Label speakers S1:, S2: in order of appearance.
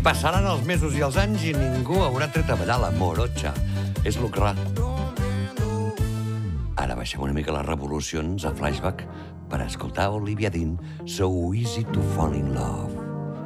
S1: passaran els mesos i els anys i ningú haurà tret a ballar la morocha. És lo clar. Ara baixem una mica les revolucions a Flashback per escoltar Olivia Dean, So Easy to Fall in Love.